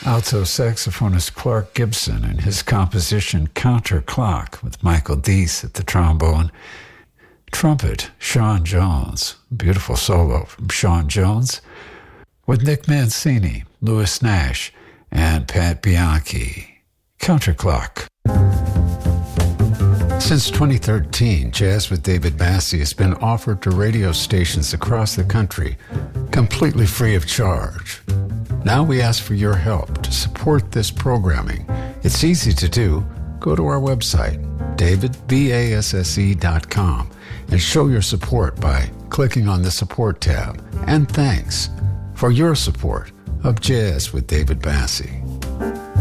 Alto saxophonist Clark Gibson and his composition Counterclock with Michael Deese at the trombone. Trumpet, Sean Jones. Beautiful solo from Sean Jones. With Nick Mancini, Louis Nash, and Pat Bianchi. Counterclock. Since 2013, Jazz with David Bassi has been offered to radio stations across the country, completely free of charge. Now we ask for your help to support this programming. It's easy to do. Go to our website, davidbasse.com, and show your support by clicking on the support tab. And thanks for your support of Jazz with David Bassi.